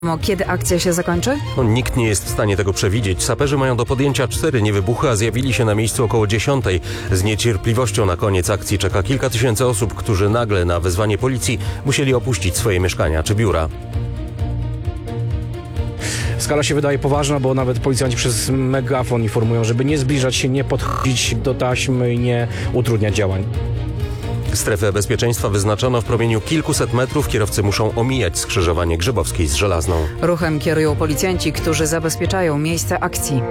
Kiedy akcja się zakończy? Nikt nie jest w stanie tego przewidzieć. Saperzy mają do podjęcia 4 niewybuchy, a zjawili się na miejscu około 10. Z niecierpliwością na koniec akcji czeka kilka tysięcy osób, którzy nagle na wezwanie policji musieli opuścić swoje mieszkania czy biura. Skala się wydaje poważna, bo nawet policjanci przez megafon informują, żeby nie zbliżać się, nie podchodzić do taśmy i nie utrudniać działań. Strefę bezpieczeństwa wyznaczono w promieniu kilkuset metrów. Kierowcy muszą omijać skrzyżowanie Grzybowskiej z Żelazną. Ruchem kierują policjanci, którzy zabezpieczają miejsce akcji.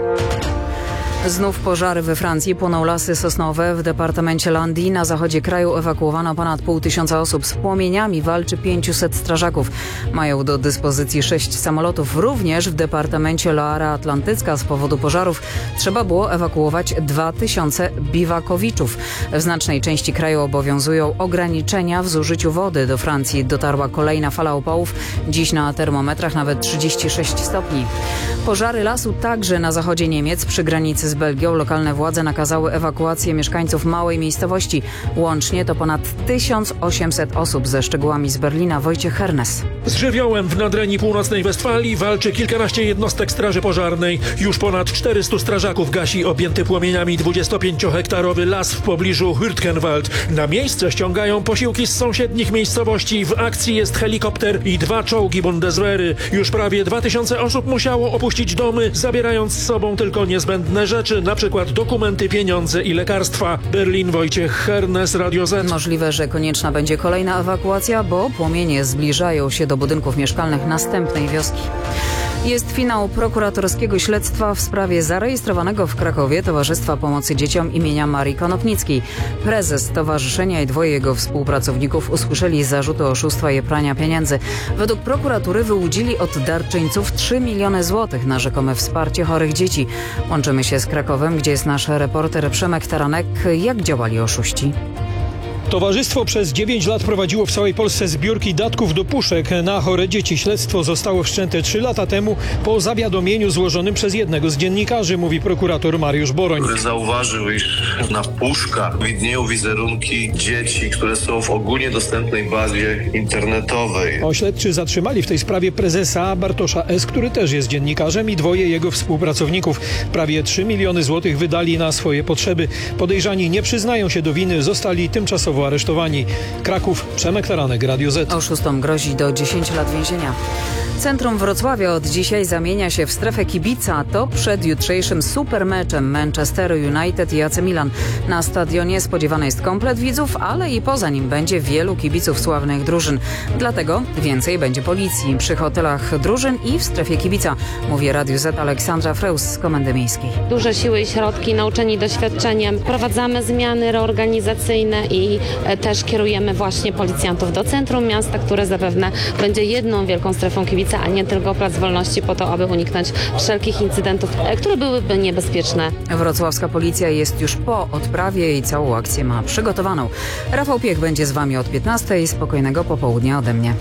Znów pożary we Francji. Płoną lasy sosnowe w departamencie Landy. Na zachodzie kraju ewakuowano ponad 500 osób. Z płomieniami walczy 500 strażaków. Mają do dyspozycji 6 samolotów. Również w departamencie Loara Atlantycka z powodu pożarów trzeba było ewakuować 2000 biwakowiczów. W znacznej części kraju obowiązują ograniczenia w zużyciu wody. Do Francji dotarła kolejna fala upałów. Dziś na termometrach nawet 36 stopni. Pożary lasu także na zachodzie Niemiec przy granicy z Belgią. Lokalne władze nakazały ewakuację mieszkańców małej miejscowości. Łącznie to ponad 1800 osób. Ze szczegółami z Berlina Wojciech Hernes. Z żywiołem w nadrenii północnej Westfalii walczy kilkanaście jednostek straży pożarnej. Już ponad 400 strażaków gasi objęty płomieniami 25-hektarowy las w pobliżu Hürtgenwald. Na miejsce ściągają posiłki z sąsiednich miejscowości. W akcji jest helikopter i 2 czołgi Bundeswehry. Już prawie 2000 osób musiało opuścić domy, zabierając z sobą tylko niezbędne rzeczy, na przykład dokumenty, pieniądze i lekarstwa. Berlin, Wojciech Hernes, Radio Z. Możliwe, że konieczna będzie kolejna ewakuacja, bo płomienie zbliżają się do budynków mieszkalnych następnej wioski. Jest finał prokuratorskiego śledztwa w sprawie zarejestrowanego w Krakowie Towarzystwa Pomocy Dzieciom imienia Marii Konopnickiej. Prezes stowarzyszenia i 2 jego współpracowników usłyszeli zarzuty oszustwa i prania pieniędzy. Według prokuratury wyłudzili od darczyńców 3 miliony złotych na rzekome wsparcie chorych dzieci. Łączymy się z Krakowem, gdzie jest nasz reporter Przemek Taranek. Jak działali oszuści? Towarzystwo przez 9 lat prowadziło w całej Polsce zbiórki datków do puszek na chore dzieci. Śledztwo zostało wszczęte 3 lata temu po zawiadomieniu złożonym przez jednego z dziennikarzy, mówi prokurator Mariusz Boroń. Który zauważył, iż na puszkach widnieją wizerunki dzieci, które są w ogólnie dostępnej bazie internetowej. Śledczy zatrzymali w tej sprawie prezesa Bartosza S., który też jest dziennikarzem, i 2 jego współpracowników. Prawie 3 miliony złotych wydali na swoje potrzeby. Podejrzani nie przyznają się do winy, zostali tymczasowo aresztowani. Kraków, Przemek Taranek, Radio Z. Oszustom grozi do 10 lat więzienia. Centrum Wrocławia od dzisiaj zamienia się w strefę kibica. To przed jutrzejszym supermeczem Manchesteru United i AC Milan. Na stadionie spodziewany jest komplet widzów, ale i poza nim będzie wielu kibiców sławnych drużyn. Dlatego więcej będzie policji przy hotelach drużyn i w strefie kibica, mówi Radio Z Aleksandra Freus z Komendy Miejskiej. Duże siły i środki, nauczeni doświadczeniem. Wprowadzamy zmiany reorganizacyjne i też kierujemy właśnie policjantów do centrum miasta, które zapewne będzie jedną wielką strefą kibica, a nie tylko Plac Wolności, po to, aby uniknąć wszelkich incydentów, które byłyby niebezpieczne. Wrocławska policja jest już po odprawie i całą akcję ma przygotowaną. Rafał Piech będzie z wami od 15:00. Spokojnego popołudnia ode mnie.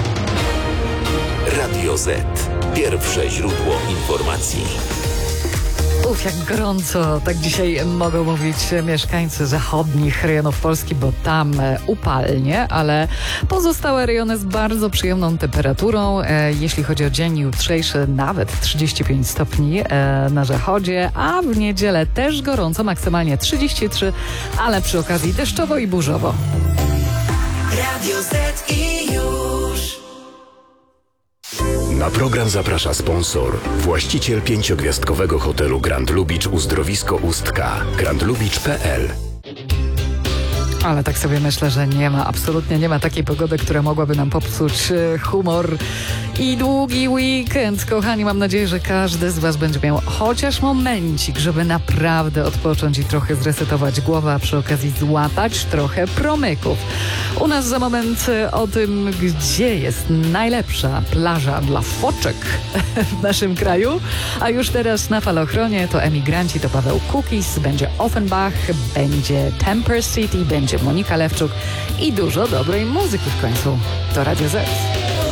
Radio Z. Pierwsze źródło informacji. Jak gorąco, tak dzisiaj mogą mówić mieszkańcy zachodnich rejonów Polski, bo tam upalnie, ale pozostałe rejony z bardzo przyjemną temperaturą. Jeśli chodzi o dzień jutrzejszy, nawet 35 stopni na zachodzie, a w niedzielę też gorąco, maksymalnie 33, ale przy okazji deszczowo i burzowo. Radio Z i już. Na program zaprasza sponsor, właściciel 5-gwiazdkowego hotelu Grand Lubicz Uzdrowisko Ustka, grandlubicz.pl. Ale tak sobie myślę, że absolutnie nie ma takiej pogody, która mogłaby nam popsuć humor i długi weekend. Kochani, mam nadzieję, że każdy z was będzie miał chociaż momencik, żeby naprawdę odpocząć i trochę zresetować głowę, a przy okazji złapać trochę promyków. U nas za moment o tym, gdzie jest najlepsza plaża dla foczek w naszym kraju. A już teraz na Falochronie to emigranci, to Paweł Kukis, będzie Offenbach, będzie Temper City, będzie Monika Lewczuk i dużo dobrej muzyki w końcu. To Radio Z.